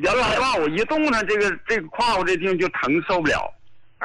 原来吧，我一动呢，这个胯骨这地方就疼，受不了。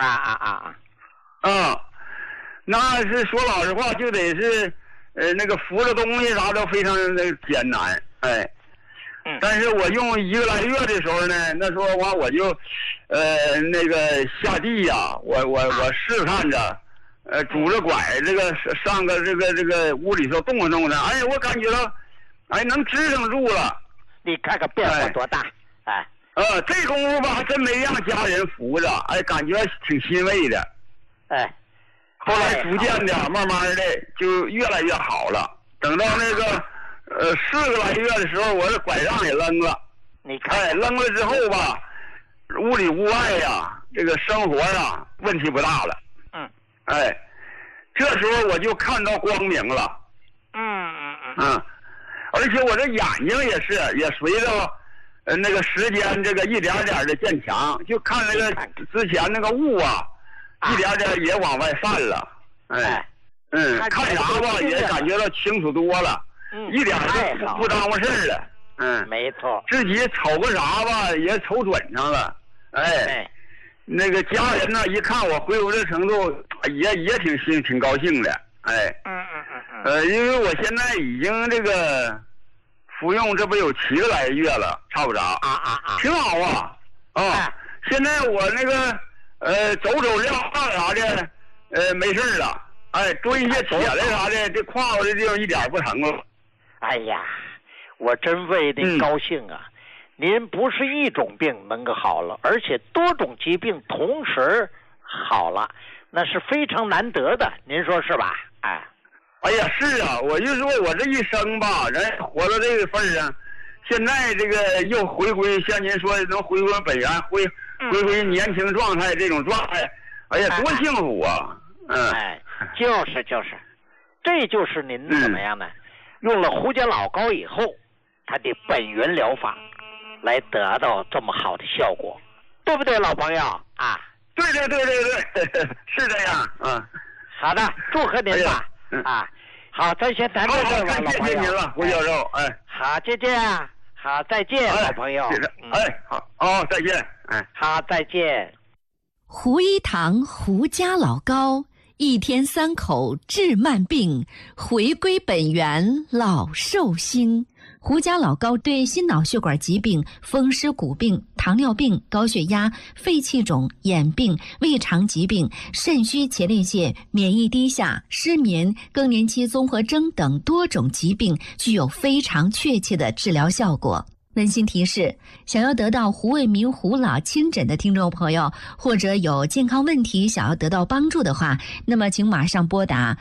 那是说老实话，就得是那个扶着东西啥都非常的艰难，哎。但是我用1个来月的时候呢，那时候完我就那个下地呀，我试探着拄着拐这个上个这个屋里头动着动着，哎，我感觉到哎能支撑住了。 你看看变化多大！ 这功夫吧还真没让家人扶着，哎，感觉挺欣慰的。后来逐渐的慢慢的就越来越好了。等到那个4个来月的时候，我这拐杖也扔了。 你看， 扔了之后吧，屋里屋外呀，这个生活啊问题不大了。这时候我就看到光明了。而且我这眼睛也随着那个时间这个一点点的渐强，就看那个之前那个雾啊，一点点也往外散了。看啥吧也感觉到清楚多了，一点都不耽误事了。 没错。 自己瞅个啥吧也瞅准上了。那个家人呢一看我恢复这程度，也挺高兴的。因为我现在已经这个服用这不有7个来月了，差不着。挺好啊。现在我那个走撂啥的没事了。蹲下起来啥的，这胯骨这地方一点不疼了。 哎呀，我真为您高兴啊！您不是一种病能够好了，而且多种疾病同时好了，那是非常难得的，您说是吧？ 哎呀，是啊，我就说我这一生吧，人活到这个份上，现在这个又回归，像您说的能回归本源，回归年轻状态这种状态，哎呀，多幸福啊！ 就是，这就是您怎么样呢？用了胡椒老膏以后，它的本源疗法来得到这么好的效果，对不对，老朋友啊？ 对，是这样。 好的，祝贺您吧。好，咱先谈到这儿吧，老朋友。 谢谢您了，胡教授。 好，再见。好，再见，老朋友。 好，再见。 好，再见。 胡一堂胡家老膏，1天3口治慢病，回归本源老寿星。胡家老膏对心脑血管疾病、风湿骨病、糖尿病、高血压、肺气肿、眼病、胃肠疾病、肾虚前列腺、免疫低下、失眠、更年期综合征等多种疾病具有非常确切的治疗效果。温馨提示：想要得到胡卫民胡老亲诊的听众朋友，或者有健康问题想要得到帮助的话，那么请马上拨打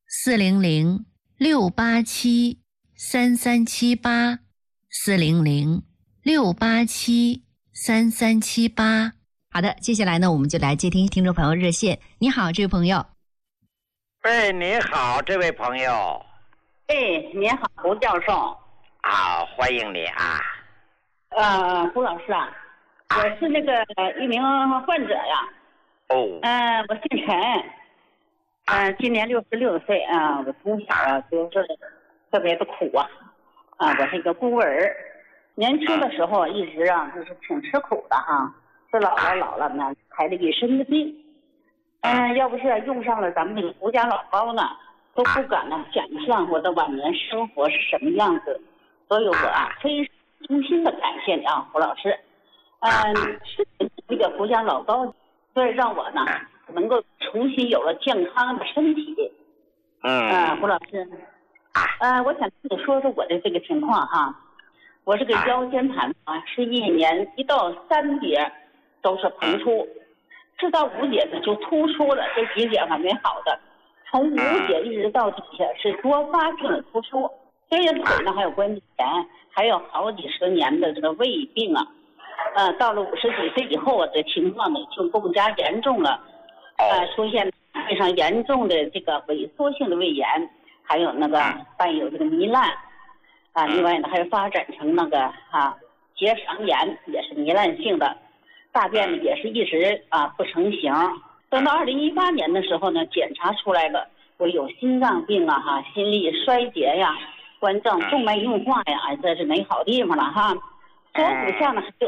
400-687-3378，400-687-3378。好的，接下来呢，我们就来接听听众朋友热线。你好，这位朋友。 你好，这位朋友。 您好，胡教授。 欢迎你啊。 胡老师啊，我是那个一名患者呀。我姓陈，今年66岁啊。我从小啊就是特别的苦啊。我是一个孤儿，年轻的时候一直啊就是挺吃苦的啊，是老了呢，排了一身的病。要不是用上了咱们这个胡家老膏呢，都不敢呢想象我的晚年生活是什么样子。所以我非常衷心的感谢你啊，胡老师。是这个胡家老膏，所以让我呢能够重新有了健康的身体。胡老师，我想跟你说说我的这个情况哈。我这个腰间盘是1年1到3节都是膨出，至到5节呢就突出了，这几节还没好的，从5节一直到底下是多发性的突出。这些腿呢还有关节炎，还有好几十年的这个胃病啊。到了50几岁以后啊，这情况呢就更加严重了。出现非常严重的这个萎缩性的胃炎，还有那个伴有这个糜烂另外呢还有发展成那个结肠炎，也是糜烂性的。大便呢也是一直不成形。等到2018年的时候呢，检查出来了我有心脏病心力衰竭呀，冠状动脉硬化呀，这是没好地方了哈。左骨下呢